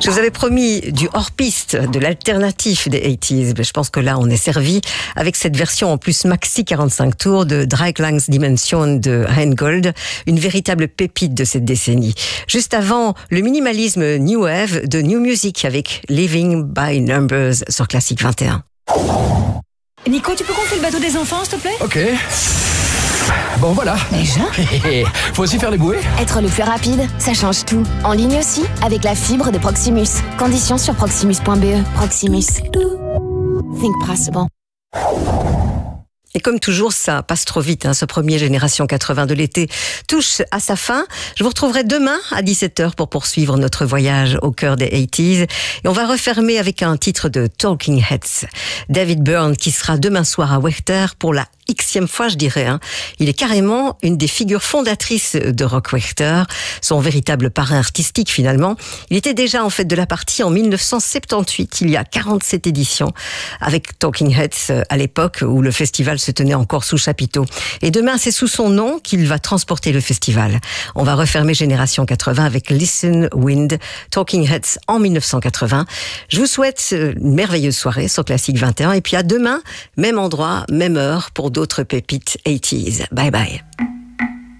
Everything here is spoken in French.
Je vous avais promis du hors-piste, de l'alternatif des 80s. Je pense que là, on est servi avec cette version en plus maxi 45 tours de Dreiklangs Dimension de Rheingold, une véritable pépite de cette décennie. Juste avant, le minimalisme New Wave de New Music avec Living by Numbers sur Classique 21. Nico, tu peux gonfler le bateau des enfants, s'il te plaît? Ok. Bon, voilà. Déjà? Faut aussi faire les bouées? Être le plus rapide, ça change tout. En ligne aussi, avec la fibre de Proximus. Conditions sur proximus.be. Proximus. Think possible. Et comme toujours, ça passe trop vite, ce premier Génération 80 de l'été touche à sa fin. Je vous retrouverai demain à 17h pour poursuivre notre voyage au cœur des 80s. Et on va refermer avec un titre de Talking Heads. David Byrne qui sera demain soir à Werchter pour la Xème fois, je dirais. Il est carrément une des figures fondatrices de Rock Werchter, son véritable parrain artistique finalement. Il était déjà en fait de la partie en 1978, il y a 47 éditions, avec Talking Heads à l'époque où le festival se tenait encore sous chapiteau. Et demain, c'est sous son nom qu'il va transporter le festival. On va refermer Génération 80 avec Listen Wind, Talking Heads en 1980. Je vous souhaite une merveilleuse soirée sur Classique 21 et puis à demain, même endroit, même heure pour d'autres pépites 80s. Bye bye.